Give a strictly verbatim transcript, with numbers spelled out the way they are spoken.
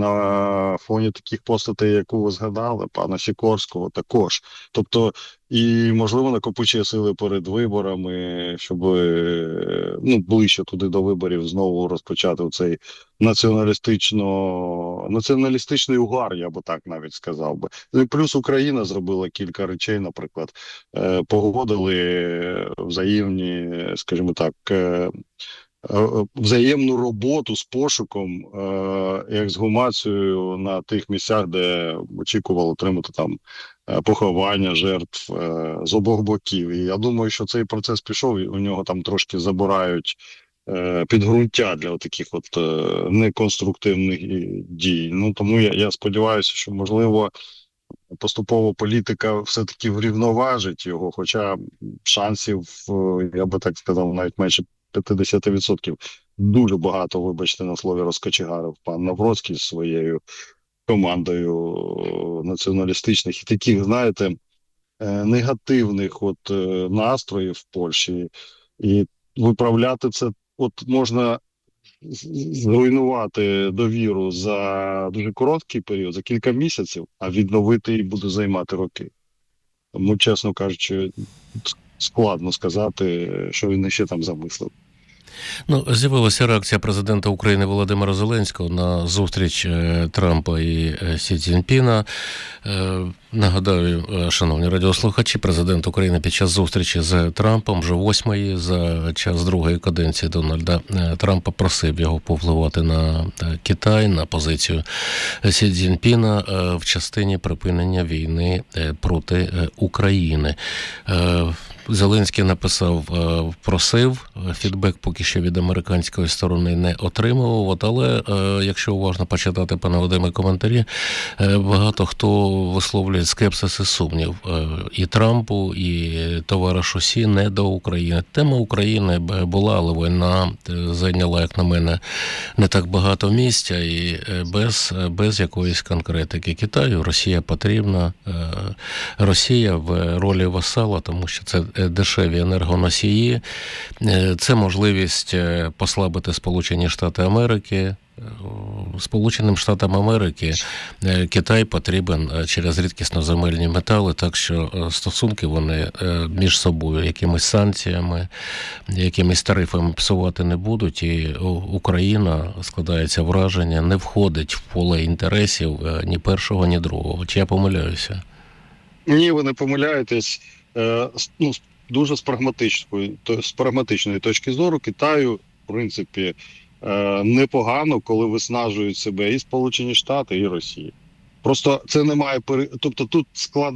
на фоні таких постатей, яку ви згадали, пана Сікорського, також. Тобто, і, можливо, накопичує сили перед виборами, щоб е, ну, ближче туди до виборів знову розпочати цей націоналістично, націоналістичний угар, я би так навіть сказав би. Ну, і плюс Україна зробила кілька речей, наприклад, е, погодили взаємні, скажімо так, е, е, взаємну роботу з пошуком е, і ексгумацією на тих місцях, де очікували отримати там е, поховання жертв е, з обох боків. І я думаю, що цей процес пішов, і у нього там трошки забирають е, підґрунтя для таких от е, неконструктивних дій. Ну тому я, я сподіваюся, що можливо поступово політика все-таки врівноважить його, хоча шансів, е, я би так сказав, навіть менше п'ятдесят відсотків. Дуже багато, вибачте на слові, розкочегарив пан Навроцький зі своєю командою е, націоналістичних і таких, знаєте, е, негативних от е, настроїв в Польщі. І виправляти це от можна з- зруйнувати довіру за дуже короткий період, за кілька місяців, а відновити її буде займати роки. Тому, чесно кажучи, складно сказати, що він ще там замислив. Ну, з'явилася реакція президента України Володимира Зеленського на зустріч е, Трампа і е, Сі Цзіньпіна. Е, Нагадаю, е, шановні радіослухачі, президент України під час зустрічі з Трампом, вже восьмої, за час другої каденції Дональда е, Трампа, просив його повпливати на е, Китай, на позицію Сі Цзіньпіна е, в частині припинення війни е, проти е, України. Е, Зеленський написав, е, просив, фідбек поки що від американської сторони не отримував, от, але е, якщо уважно почитати, пане Вадиме, коментарі, е, багато хто висловлює скепсис і сумнів. Е, і Трампу, і товаришу Сі не до України. Тема України була, але вона зайняла, як на мене, не так багато місця і без, без якоїсь конкретики. Китаю Росія потрібна, е, Росія в ролі васала, тому що це дешеві енергоносії, це можливість послабити Сполучені Штати Америки. Сполученим Штатам Америки Китай потрібен через рідкісноземельні метали, так що стосунки вони між собою якимись санкціями, якимись тарифами псувати не будуть, і Україна, складається враження, не входить в поле інтересів ні першого, ні другого. Чи я помиляюся? Ні, ви не помиляєтесь. Е, с- ну, з- дуже з прагматичної, то- з прагматичної точки зору Китаю, в принципі, е, непогано, коли виснажують себе і Сполучені Штати, і Росія. Просто це немає, пере- тобто тут складно